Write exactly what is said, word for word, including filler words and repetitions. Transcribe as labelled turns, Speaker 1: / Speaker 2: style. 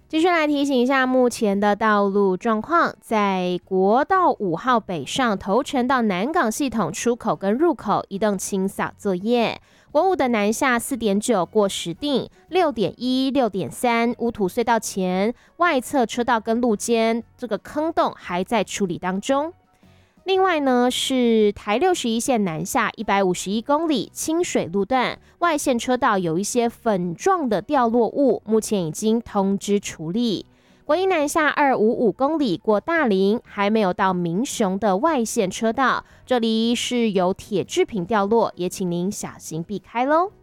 Speaker 1: 继续来提醒一下目前的道路状况，在国道五号北上头城到南港系统出口跟入口移动清扫作业。国五的南下 四点九 过石碇 六点一 六点三 乌土隧道前外侧车道跟路肩这个坑洞还在处理当中。另外呢，是台六十一线南下一百五十一公里清水路段外线车道有一些粉状的掉落物，目前已经通知处理。国一南下二百五十五公里过大林，还没有到民雄的外线车道，这里是有铁制品掉落，也请您小心避开喽。